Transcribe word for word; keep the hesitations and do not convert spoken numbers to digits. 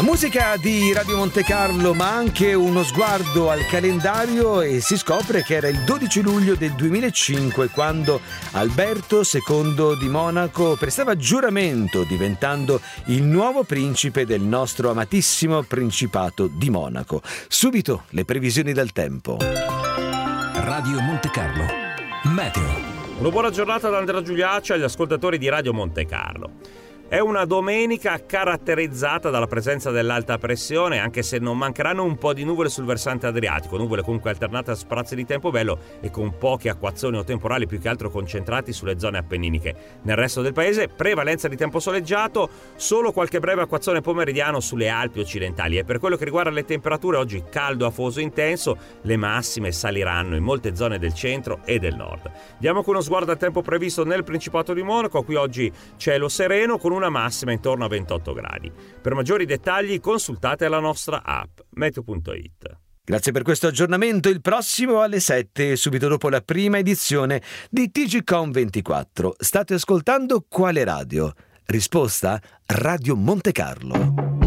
La musica di Radio Monte Carlo, ma anche uno sguardo al calendario, e si scopre che era il dodici luglio del duemilacinque quando Alberto secondo di Monaco prestava giuramento diventando il nuovo principe del nostro amatissimo Principato di Monaco. Subito le previsioni del tempo. Radio Monte Carlo Meteo. Una buona giornata da Andrea Giuliacci agli ascoltatori di Radio Monte Carlo. È una domenica caratterizzata dalla presenza dell'alta pressione, anche se non mancheranno un po' di nuvole sul versante adriatico, nuvole comunque alternate a sprazzi di tempo bello e con poche acquazzoni o temporali più che altro concentrati sulle zone appenniniche. Nel resto del paese prevalenza di tempo soleggiato, solo qualche breve acquazzone pomeridiano sulle Alpi occidentali, e per quello che riguarda le temperature oggi caldo afoso intenso, le massime saliranno in molte zone del centro e del nord. Diamo con uno sguardo al tempo previsto nel Principato di Monaco. Qui oggi cielo sereno con un una massima intorno a ventotto gradi. Per maggiori dettagli consultate la nostra app meteo punto it. Grazie per questo aggiornamento. Il prossimo alle sette, subito dopo la prima edizione di T G Com ventiquattro. State ascoltando quale radio? Risposta: Radio Monte Carlo.